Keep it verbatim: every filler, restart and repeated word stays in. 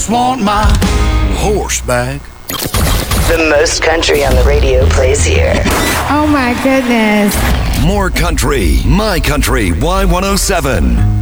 Want my horseback. The most country on the radio plays here. Oh my goodness. More country, my country, Y one oh seven.